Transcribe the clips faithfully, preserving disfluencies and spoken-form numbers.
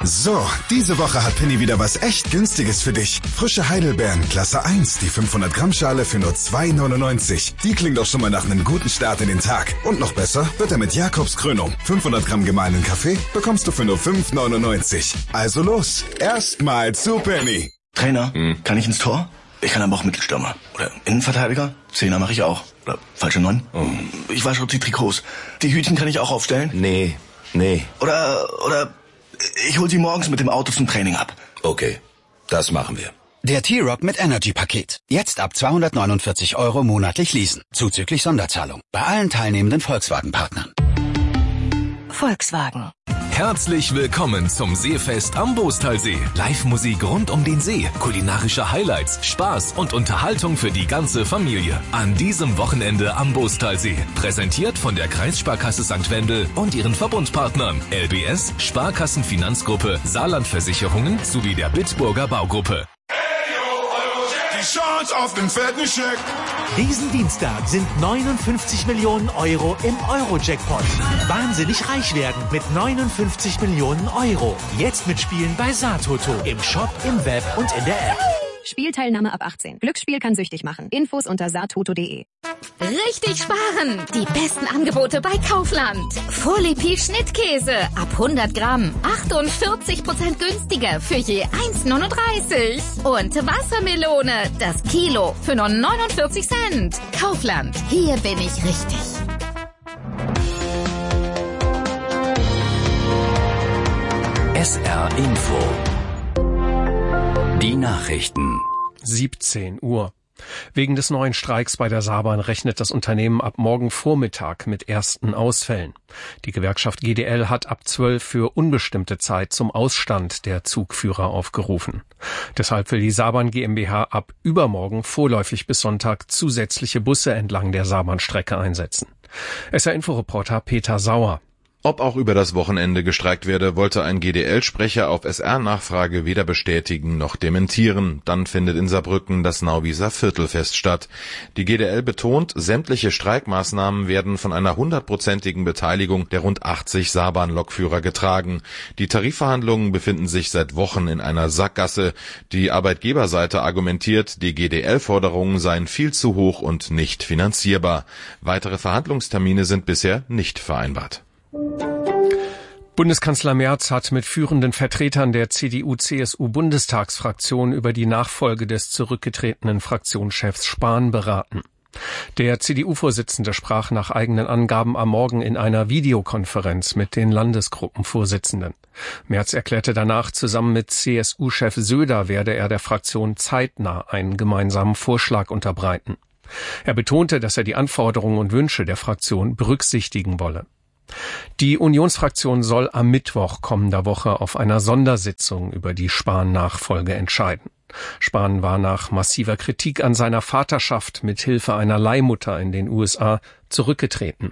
So, diese Woche hat Penny wieder was echt Günstiges für dich. Frische Heidelbeeren, Klasse eins, die fünfhundert Gramm Schale für nur zwei neunundneunzig. Die klingt doch schon mal nach einem guten Start in den Tag. Und noch besser wird er mit Jakobskrönung. fünfhundert Gramm gemahlenen Kaffee bekommst du für nur fünf neunundneunzig. Also los, erstmal zu Penny. Trainer, hm. kann ich ins Tor? Ich kann aber auch Mittelstürmer. Oder Innenverteidiger? Zehner mache ich auch. Oder falsche Neun? Oh. Ich wasche die Trikots. Die Hütchen kann ich auch aufstellen? Nee, nee. Oder, oder ich hol sie morgens mit dem Auto zum Training ab. Okay, das machen wir. Der T-Roc mit Energy-Paket. Jetzt ab zweihundertneunundvierzig Euro monatlich leasen. Zuzüglich Sonderzahlung. Bei allen teilnehmenden Volkswagen-Partnern. Volkswagen. Herzlich willkommen zum Seefest am Boostalsee. Live-Musik rund um den See, kulinarische Highlights, Spaß und Unterhaltung für die ganze Familie. An diesem Wochenende am Boostalsee. Präsentiert von der Kreissparkasse Sankt Wendel und ihren Verbundpartnern L B S, Sparkassenfinanzgruppe, Saarlandversicherungen sowie der Bitburger Baugruppe. Die Chance auf den fetten Scheck. Diesen Dienstag sind neunundfünfzig Millionen Euro im Euro-Jackpot. Wahnsinnig reich werden mit neunundfünfzig Millionen Euro. Jetzt mitspielen bei Saatoto. Im Shop, im Web und in der App. Spielteilnahme ab achtzehn. Glücksspiel kann süchtig machen. Infos unter saatoto punkt de. Richtig sparen! Die besten Angebote bei Kaufland. Fourlipi Schnittkäse ab hundert Gramm. achtundvierzig Prozent günstiger für je eins neununddreißig. Und Wassermelone, das Kilo für nur neunundvierzig Cent. Kaufland, hier bin ich richtig. S R Info. Die Nachrichten. siebzehn Uhr. Wegen des neuen Streiks bei der Saarbahn rechnet das Unternehmen ab morgen Vormittag mit ersten Ausfällen. Die Gewerkschaft G D L hat ab zwölf für unbestimmte Zeit zum Ausstand der Zugführer aufgerufen. Deshalb will die Saarbahn GmbH ab übermorgen vorläufig bis Sonntag zusätzliche Busse entlang der Saarbahnstrecke einsetzen. S R-Info-Reporter Peter Sauer. Ob auch über das Wochenende gestreikt werde, wollte ein G D L-Sprecher auf S R-Nachfrage weder bestätigen noch dementieren. Dann findet in Saarbrücken das Nauwieser Viertelfest statt. Die G D L betont, sämtliche Streikmaßnahmen werden von einer hundertprozentigen Beteiligung der rund achtzig Saarbahn-Lokführer getragen. Die Tarifverhandlungen befinden sich seit Wochen in einer Sackgasse. Die Arbeitgeberseite argumentiert, die G D L-Forderungen seien viel zu hoch und nicht finanzierbar. Weitere Verhandlungstermine sind bisher nicht vereinbart. Bundeskanzler Merz hat mit führenden Vertretern der C D U C S U-Bundestagsfraktion über die Nachfolge des zurückgetretenen Fraktionschefs Spahn beraten. Der C D U-Vorsitzende sprach nach eigenen Angaben am Morgen in einer Videokonferenz mit den Landesgruppenvorsitzenden. Merz erklärte danach, zusammen mit C S U-Chef Söder werde er der Fraktion zeitnah einen gemeinsamen Vorschlag unterbreiten. Er betonte, dass er die Anforderungen und Wünsche der Fraktion berücksichtigen wolle. Die Unionsfraktion soll am Mittwoch kommender Woche auf einer Sondersitzung über die Spahn-Nachfolge entscheiden. Spahn war nach massiver Kritik an seiner Vaterschaft mit Hilfe einer Leihmutter in den U S A zurückgetreten.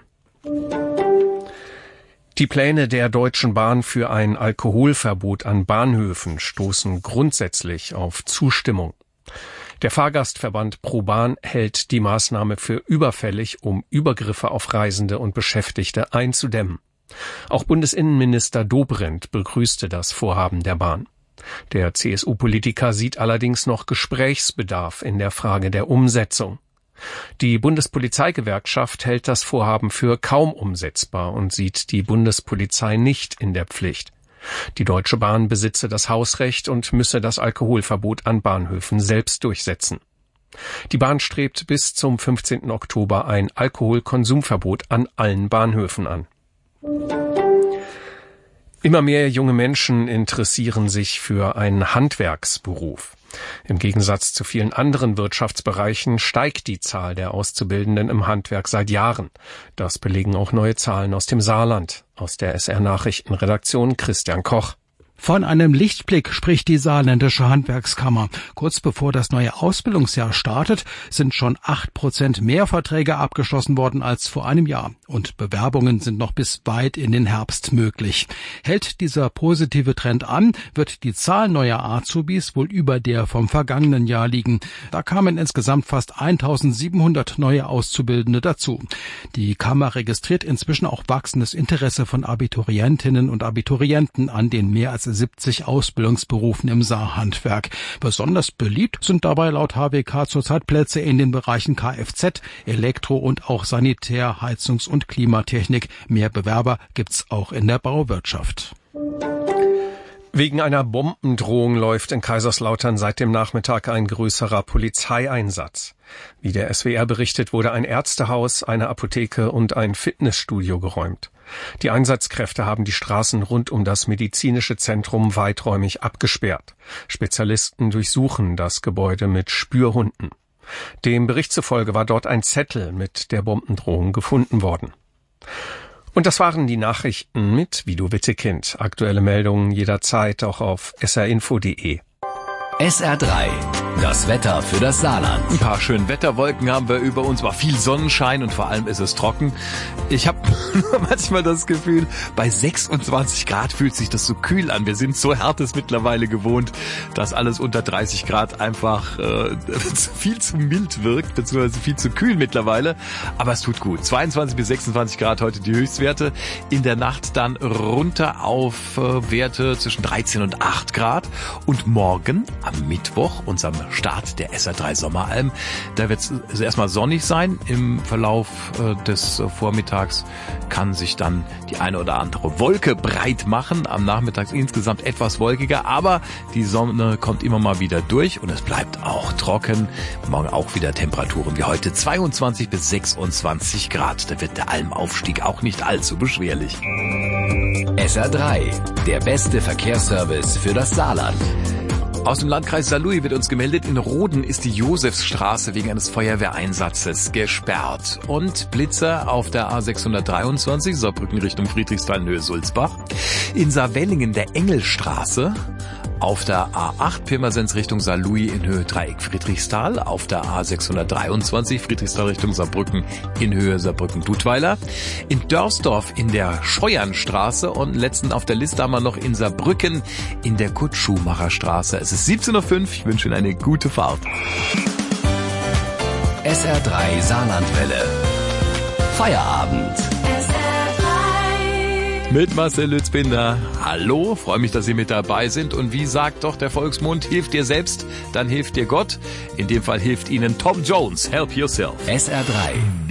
Die Pläne der Deutschen Bahn für ein Alkoholverbot an Bahnhöfen stoßen grundsätzlich auf Zustimmung. Der Fahrgastverband ProBahn hält die Maßnahme für überfällig, um Übergriffe auf Reisende und Beschäftigte einzudämmen. Auch Bundesinnenminister Dobrindt begrüßte das Vorhaben der Bahn. Der C S U-Politiker sieht allerdings noch Gesprächsbedarf in der Frage der Umsetzung. Die Bundespolizeigewerkschaft hält das Vorhaben für kaum umsetzbar und sieht die Bundespolizei nicht in der Pflicht. Die Deutsche Bahn besitze das Hausrecht und müsse das Alkoholverbot an Bahnhöfen selbst durchsetzen. Die Bahn strebt bis zum fünfzehnten Oktober ein Alkoholkonsumverbot an allen Bahnhöfen an. Immer mehr junge Menschen interessieren sich für einen Handwerksberuf. Im Gegensatz zu vielen anderen Wirtschaftsbereichen steigt die Zahl der Auszubildenden im Handwerk seit Jahren. Das belegen auch neue Zahlen aus dem Saarland. Aus der S R-Nachrichtenredaktion Christian Koch. Von einem Lichtblick spricht die saarländische Handwerkskammer. Kurz bevor das neue Ausbildungsjahr startet, sind schon acht Prozent mehr Verträge abgeschlossen worden als vor einem Jahr. Und Bewerbungen sind noch bis weit in den Herbst möglich. Hält dieser positive Trend an, wird die Zahl neuer Azubis wohl über der vom vergangenen Jahr liegen. Da kamen insgesamt fast eintausendsiebenhundert neue Auszubildende dazu. Die Kammer registriert inzwischen auch wachsendes Interesse von Abiturientinnen und Abiturienten an den mehr als siebzig Ausbildungsberufen im Saarhandwerk. Besonders beliebt sind dabei laut H W K zurzeit Plätze in den Bereichen Kfz, Elektro und auch Sanitär, Heizungs- und Klimatechnik. Mehr Bewerber gibt's auch in der Bauwirtschaft. Wegen einer Bombendrohung läuft in Kaiserslautern seit dem Nachmittag ein größerer Polizeieinsatz. Wie der S W R berichtet, wurde ein Ärztehaus, eine Apotheke und ein Fitnessstudio geräumt. Die Einsatzkräfte haben die Straßen rund um das medizinische Zentrum weiträumig abgesperrt. Spezialisten durchsuchen das Gebäude mit Spürhunden. Dem Bericht zufolge war dort ein Zettel mit der Bombendrohung gefunden worden. Und das waren die Nachrichten mit Vido Wittekind. Aktuelle Meldungen jederzeit auch auf s r info punkt d e. S R drei. Das Wetter für das Saarland. Ein paar schöne Wetterwolken haben wir über uns, war viel Sonnenschein und vor allem ist es trocken. Ich habe manchmal das Gefühl, bei sechsundzwanzig Grad fühlt sich das so kühl an. Wir sind so Härtes mittlerweile gewohnt, dass alles unter dreißig Grad einfach äh, viel zu mild wirkt, beziehungsweise viel zu kühl mittlerweile. Aber es tut gut. zweiundzwanzig bis sechsundzwanzig Grad heute die Höchstwerte. In der Nacht dann runter auf äh, Werte zwischen dreizehn und acht Grad. Und morgen am Mittwoch, unserem Start der S R drei Sommeralm. Da wird es erstmal sonnig sein. Im Verlauf äh, des äh, Vormittags kann sich dann die eine oder andere Wolke breit machen. Am Nachmittag insgesamt etwas wolkiger, aber die Sonne kommt immer mal wieder durch und es bleibt auch trocken. Morgen auch wieder Temperaturen wie heute zweiundzwanzig bis sechsundzwanzig Grad. Da wird der Almaufstieg auch nicht allzu beschwerlich. S R drei, der beste Verkehrsservice für das Saarland. Aus dem Landkreis Saarlouis wird uns gemeldet, in Roden ist die Josefsstraße wegen eines Feuerwehreinsatzes gesperrt. Und Blitzer auf der A sechshundertdreiundzwanzig, Saarbrücken Richtung Friedrichsthal, Höhe Sulzbach. In Saarwellingen der Engelstraße. Auf der A acht Pirmasens Richtung Saarlouis in Höhe Dreieck Friedrichsthal. Auf der A sechshundertdreiundzwanzig Friedrichsthal Richtung Saarbrücken in Höhe Saarbrücken-Dudweiler. In Dörsdorf in der Scheuernstraße und letzten auf der Liste haben wir noch in Saarbrücken in der Kurt-Schumacher-Straße. Es ist siebzehn Uhr fünf. Ich wünsche Ihnen eine gute Fahrt. S R drei Saarlandwelle. Feierabend. Mit Marcel Lützbinder. Hallo, freue mich, dass Sie mit dabei sind. Und wie sagt doch der Volksmund, hilf dir selbst, dann hilft dir Gott. In dem Fall hilft Ihnen Tom Jones. Help yourself. S R drei.